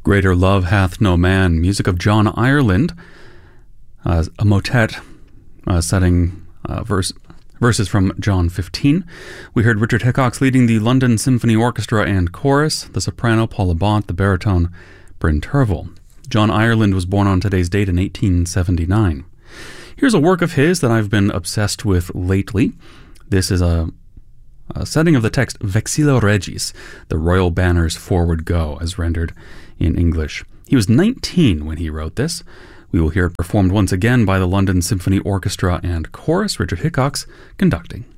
Greater Love Hath No Man, music of John Ireland, a motet setting verses from John 15. We heard Richard Hickox leading the London Symphony Orchestra and Chorus, the soprano Paula Bont, the baritone Bryn Tervel. John Ireland was born on today's date in 1879. Here's a work of his that I've been obsessed with lately. This is a setting of the text Vexilla Regis, the royal banners forward go, as rendered in English. He was 19 when he wrote this. We will hear it performed once again by the London Symphony Orchestra and Chorus, Richard Hickox conducting.